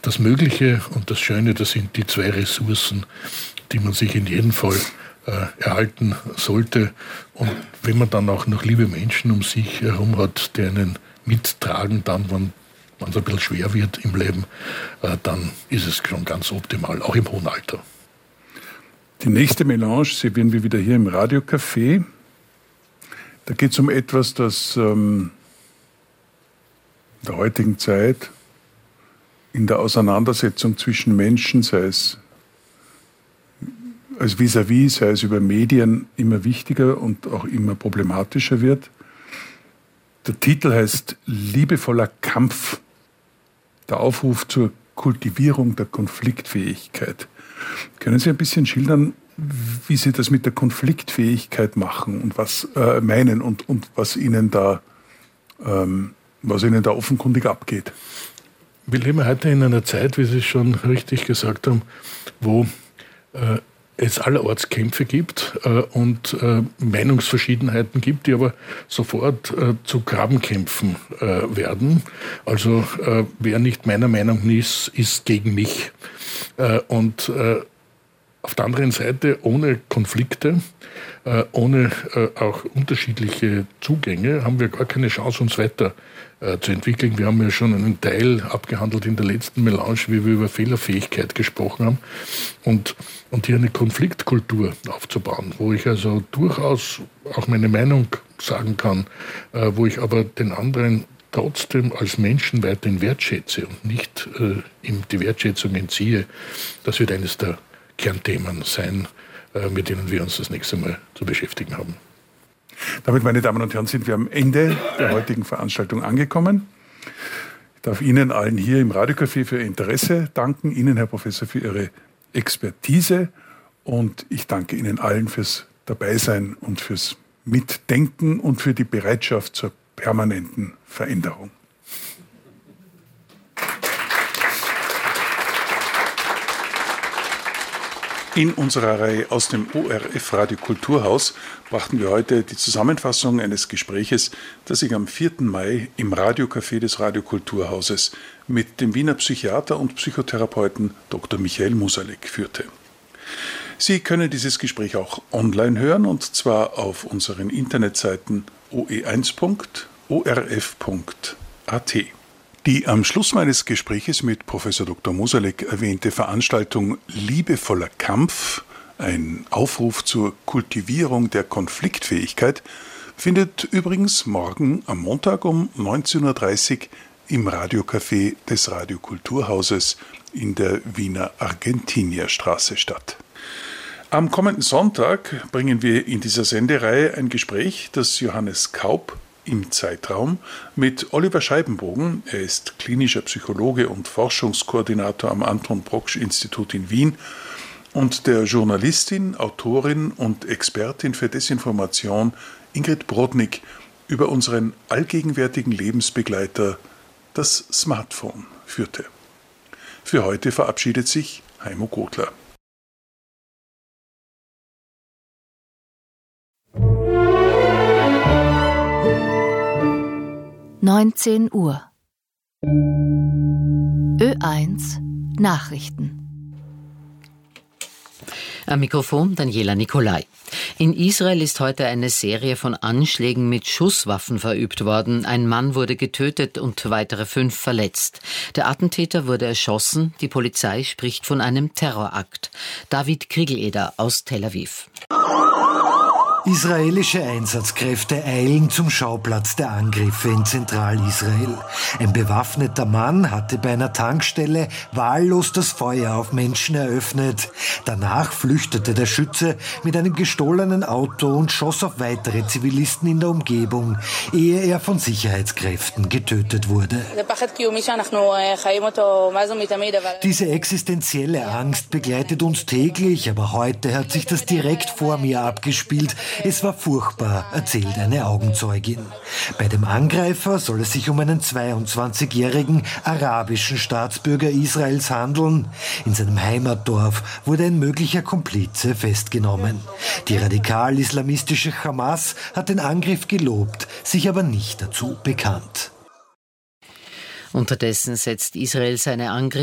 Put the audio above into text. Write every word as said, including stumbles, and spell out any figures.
das Mögliche und das Schöne, das sind die zwei Ressourcen, die man sich in jedem Fall äh, erhalten sollte. Und wenn man dann auch noch liebe Menschen um sich herum hat, die einen mittragen, dann, wenn wenn es ein bisschen schwer wird im Leben, äh, dann ist es schon ganz optimal, auch im hohen Alter. Die nächste Melange servieren wir wieder hier im Radiocafé. Da geht es um etwas, das ähm, in der heutigen Zeit in der Auseinandersetzung zwischen Menschen, sei es als vis-à-vis, sei es über Medien, immer wichtiger und auch immer problematischer wird. Der Titel heißt Liebevoller Kampf. Der Aufruf zur Kultivierung der Konfliktfähigkeit. Können Sie ein bisschen schildern, wie Sie das mit der Konfliktfähigkeit machen und was äh, meinen und, und was Ihnen da, ähm, was Ihnen da offenkundig abgeht? Wir leben heute in einer Zeit, wie Sie schon richtig gesagt haben, wo äh, es allerorts Kämpfe gibt äh, und äh, Meinungsverschiedenheiten gibt, die aber sofort äh, zu Grabenkämpfen äh, werden. Also äh, wer nicht meiner Meinung ist, ist gegen mich. Äh, und äh, auf der anderen Seite ohne Konflikte, äh, ohne äh, auch unterschiedliche Zugänge haben wir gar keine Chance, uns weiter äh, zu entwickeln. Wir haben ja schon einen Teil abgehandelt in der letzten Melange, wie wir über Fehlerfähigkeit gesprochen haben. Und, und hier eine Konfliktkultur aufzubauen, wo ich also durchaus auch meine Meinung sagen kann, äh, wo ich aber den anderen trotzdem als Menschen weiterhin wertschätze und nicht äh, ihm die Wertschätzung entziehe. Das wird eines der Kernthemen sein, äh, mit denen wir uns das nächste Mal zu beschäftigen haben. Damit, meine Damen und Herren, sind wir am Ende der heutigen Veranstaltung angekommen. Ich darf Ihnen allen hier im Radiocafé für Ihr Interesse danken, Ihnen, Herr Professor, für Ihre Expertise und ich danke Ihnen allen fürs Dabeisein und fürs Mitdenken und für die Bereitschaft zur permanenten Veränderung. In unserer Reihe aus dem O R F Radio Kulturhaus brachten wir heute die Zusammenfassung eines Gespräches, das ich am vierten Mai im Radiocafé des Radio Kulturhauses mit dem Wiener Psychiater und Psychotherapeuten Doktor Michael Musalek führte. Sie können dieses Gespräch auch online hören, und zwar auf unseren Internetseiten o e eins punkt o r f punkt a t. Die am Schluss meines Gespräches mit Professor Doktor Musalek erwähnte Veranstaltung Liebevoller Kampf, ein Aufruf zur Kultivierung der Konfliktfähigkeit, findet übrigens morgen am Montag um neunzehn Uhr dreißig im Radiocafé des Radio Kulturhauses in der Wiener Argentinierstraße statt. Am kommenden Sonntag bringen wir in dieser Sendereihe ein Gespräch, das Johannes Kaup im Zeitraum mit Oliver Scheibenbogen, er ist klinischer Psychologe und Forschungskoordinator am Anton-Proksch-Institut in Wien, und der Journalistin, Autorin und Expertin für Desinformation Ingrid Brodnik über unseren allgegenwärtigen Lebensbegleiter, das Smartphone, führte. Für heute verabschiedet sich Heimo Godler. neunzehn Uhr. Ö eins Nachrichten. Am Mikrofon Daniela Nicolai. In Israel ist heute eine Serie von Anschlägen mit Schusswaffen verübt worden. Ein Mann wurde getötet und weitere fünf verletzt. Der Attentäter wurde erschossen. Die Polizei spricht von einem Terrorakt. David Kriegeleder aus Tel Aviv. Israelische Einsatzkräfte eilen zum Schauplatz der Angriffe in Zentralisrael. Ein bewaffneter Mann hatte bei einer Tankstelle wahllos das Feuer auf Menschen eröffnet. Danach flüchtete der Schütze mit einem gestohlenen Auto und schoss auf weitere Zivilisten in der Umgebung, ehe er von Sicherheitskräften getötet wurde. Diese existenzielle Angst begleitet uns täglich, aber heute hat sich das direkt vor mir abgespielt. Es war furchtbar, erzählt eine Augenzeugin. Bei dem Angreifer soll es sich um einen zweiundzwanzigjährigen arabischen Staatsbürger Israels handeln. In seinem Heimatdorf wurde ein möglicher Komplize festgenommen. Die radikal-islamistische Hamas hat den Angriff gelobt, sich aber nicht dazu bekannt. Unterdessen setzt Israel seine Angriffe